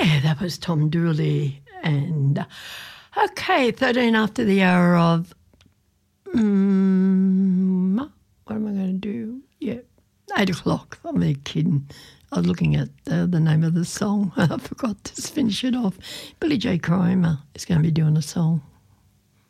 Yeah, that was Tom Dooley. And, okay, 13 after the hour of, what am I going to do? Yeah, 8 o'clock. I'm really kidding. I was looking at the name of the song. I forgot to finish it off. Billy J. Kramer is going to be doing a song.